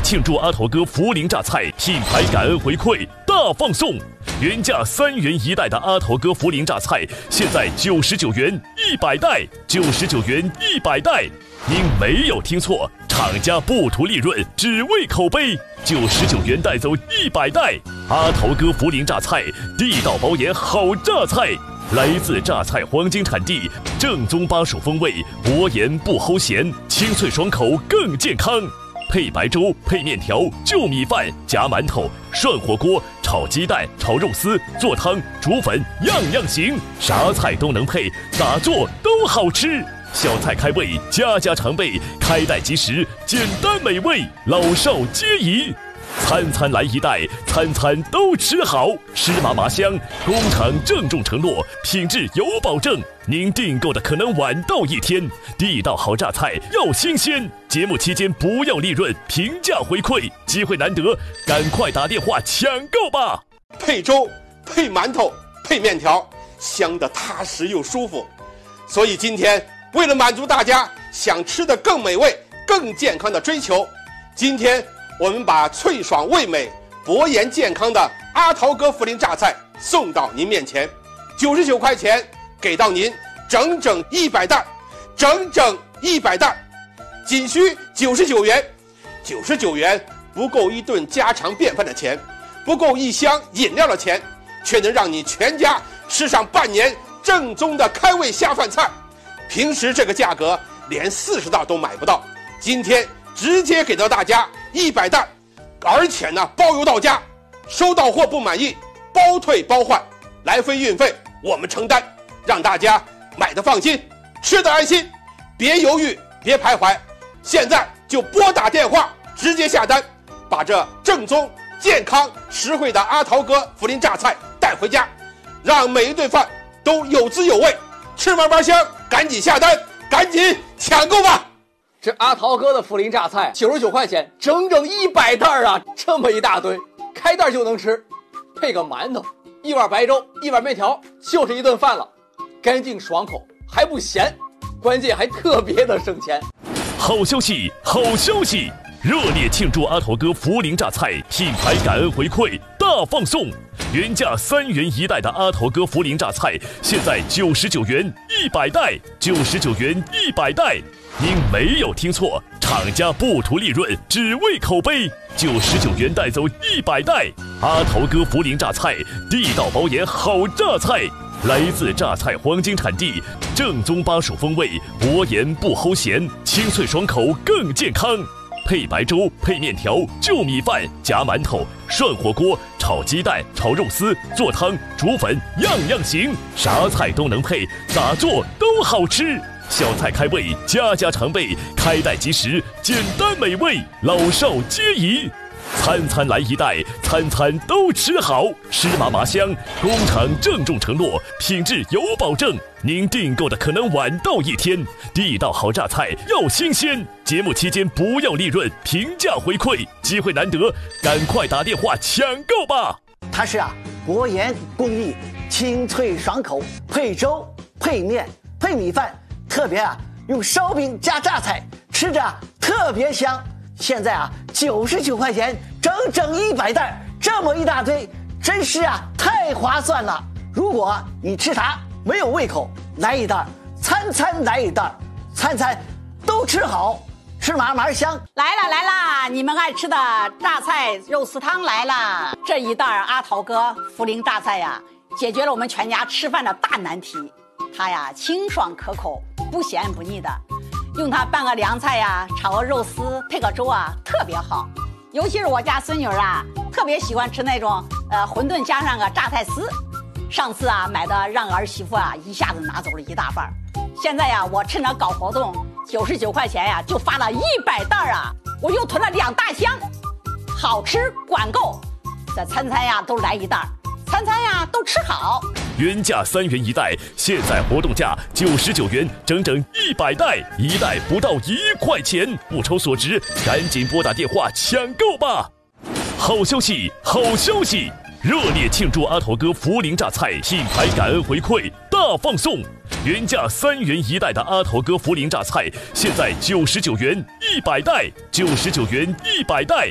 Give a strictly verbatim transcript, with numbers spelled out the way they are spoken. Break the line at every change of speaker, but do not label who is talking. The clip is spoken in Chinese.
庆祝阿头哥涪陵榨菜品牌感恩回馈大放送，原价三元一袋的阿头哥涪陵榨菜，现在九十九元一百袋，九十九元一百袋。您没有听错，厂家不图利润，只为口碑，九十九元带走一百袋。阿头哥涪陵榨菜，地道包盐好榨菜。来自榨菜黄金产地，正宗巴蜀风味，薄盐不齁咸，清脆爽口更健康。配白粥、配面条、就米饭、夹馒头、涮火锅、炒鸡蛋、炒肉丝、做汤、煮粉，样样行，啥菜都能配，咋做都好吃。小菜开胃，家家常备，开袋即食，简单美味，老少皆宜。餐餐来一袋，餐餐都吃好，湿麻麻香。工厂郑重承诺，品质有保证。您订购的可能晚到一天，地道好榨菜要新鲜。节目期间不要利润，平价回馈，机会难得，赶快打电话抢购吧！
配粥、配馒头、配面条，香得踏实又舒服。所以今天为了满足大家想吃的更美味、更健康的追求，今天我们把脆爽味美、薄盐健康的阿头哥涪陵榨菜送到您面前，九十九块钱给到您整整一百袋，整整一百袋，仅需九十九元。九十九元不够一顿家常便饭的钱，不够一箱饮料的钱，却能让你全家吃上半年正宗的开胃下饭菜。平时这个价格连四十袋都买不到，今天直接给到大家一百袋，而且呢包邮到家，收到货不满意包退包换，来回运费我们承担，让大家买的放心，吃的安心，别犹豫别徘徊，现在就拨打电话直接下单，把这正宗健康实惠的阿头哥涪陵榨菜带回家，让每一顿饭都有滋有味，吃嘛嘛香。赶紧下单，赶紧抢购吧！
这阿桃哥的涪陵榨菜九十九块钱，整整一百袋啊！这么一大堆，开袋就能吃，配个馒头，一碗白粥，一碗面条，就是一顿饭了，干净爽口，还不咸，关键还特别的省钱。
好消息，好消息！热烈庆祝阿头哥涪陵榨菜品牌感恩回馈大放送，原价三元一袋的阿头哥涪陵榨菜，现在九十九元一百袋，九十九元一百袋。您没有听错，厂家不图利润，只为口碑，九十九元带走一百袋。阿头哥涪陵榨菜，地道包盐好榨菜。来自榨菜黄金产地，正宗巴蜀风味，薄盐不齁咸，清脆爽口更健康。配白粥、配面条、就米饭、夹馒头、涮火锅、炒鸡蛋、炒肉丝、做汤、煮粉，样样行，啥菜都能配，咋做都好吃。小菜开胃，家家常备，开袋即食，简单美味，老少皆宜。餐餐来一袋，餐餐都吃好，湿麻麻香。工厂郑重承诺，品质有保证。您订购的可能晚到一天，地道好榨菜要新鲜。节目期间不要利润，平价回馈，机会难得，赶快打电话抢购吧！
它是啊，薄盐工艺，清脆爽口，配粥、配面、配米饭，特别啊用烧饼加榨菜，吃着啊特别香。现在啊，九十九块钱，整整一百袋，这么一大堆，真是啊太划算了。如果你吃啥没有胃口，来一袋，餐餐来一袋，餐餐都吃好，吃嘛嘛香。
来了来了，你们爱吃的榨菜肉丝汤来了。这一袋阿头哥涪陵榨菜呀，解决了我们全家吃饭的大难题。它呀清爽可口，不咸不腻的。用它拌个凉菜呀，炒个肉丝，配个粥啊，特别好。尤其是我家孙女啊，特别喜欢吃那种呃馄饨加上个榨菜丝。上次啊买的让儿媳妇啊一下子拿走了一大半。现在呀，我趁着搞活动，九十九块钱呀就发了一百袋啊，我又囤了两大箱，好吃管够。这餐餐呀都来一袋，餐餐呀都吃好。
原价三元一袋，现在活动价九十九元，整整一百袋，一袋不到一块钱，物超所值，赶紧拨打电话抢购吧！好消息，好消息！热烈庆祝阿头哥涪陵榨菜品牌感恩回馈大放送，原价三元一袋的阿头哥涪陵榨菜，现在九十九元一百袋，九十九元一百袋。